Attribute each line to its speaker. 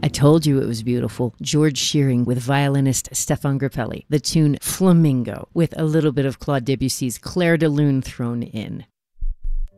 Speaker 1: I told you it was beautiful. George Shearing with violinist Stéphane Grappelli. The tune Flamingo with a little bit of Claude Debussy's Clair de Lune thrown in.